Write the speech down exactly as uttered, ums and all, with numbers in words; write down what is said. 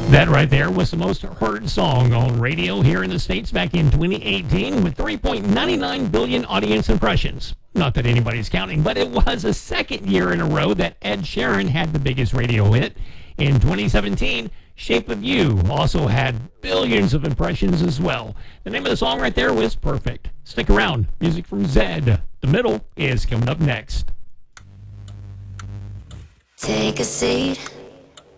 That right there was the most heard song on radio here in the States back in twenty eighteen with three point nine nine billion audience impressions. Not that anybody's counting, but it was a second year in a row that Ed Sheeran had the biggest radio hit. In twenty seventeen, Shape of You also had billions of impressions as well. The name of the song right there was Perfect. Stick around. Music from Zedd. The Middle is coming up next. Take a seat.